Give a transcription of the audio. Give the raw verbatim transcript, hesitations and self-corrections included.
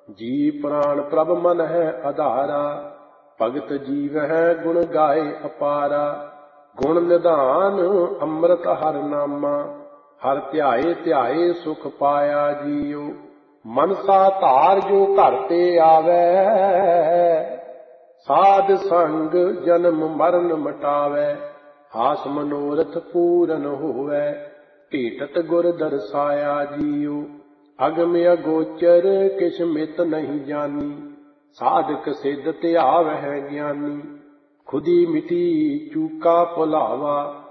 जी प्राण प्रभ मन है आधारा, भगत जीव है गुण गाए अपारा। गुण निधान अमृत हर नामा, हर ध्याए ध्याए सुख पाया जियो। मनसा धार जो घर ते आवे, साध संग जन्म मरण मिटावे। आस मनोरथ पूरन होवे, भेटत गुर दर्शाया जियो। अगम अगोचर किछ मित नहीं जानी, साधक सिद्ध त्याव है ज्ञानी। खुदी मिटी चूका भुलावा,